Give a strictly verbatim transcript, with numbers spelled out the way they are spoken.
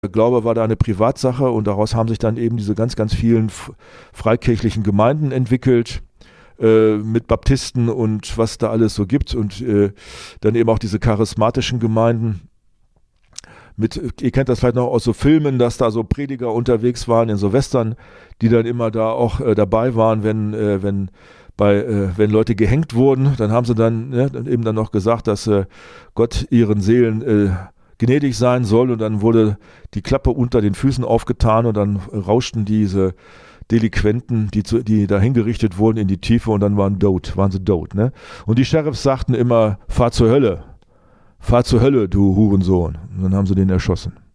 Der Glaube war da eine Privatsache und daraus haben sich dann eben diese ganz, ganz vielen f- freikirchlichen Gemeinden entwickelt, äh, mit Baptisten und was da alles so gibt und äh, dann eben auch diese charismatischen Gemeinden. Mit, ihr kennt das vielleicht noch aus so Filmen, dass da so Prediger unterwegs waren in so Western, die dann immer da auch äh, dabei waren, wenn, äh, wenn, bei, äh, wenn Leute gehängt wurden. Dann haben sie dann, ne, dann eben dann noch gesagt, dass äh, Gott ihren Seelen äh, gnädig sein soll und dann wurde die Klappe unter den Füßen aufgetan und dann rauschten diese Delinquenten, die, zu, die da hingerichtet wurden, in die Tiefe und dann waren, tot, waren sie tot. Ne? Und die Sheriffs sagten immer, fahr zur Hölle. Fahr zur Hölle, du Hurensohn. Und dann haben sie den erschossen.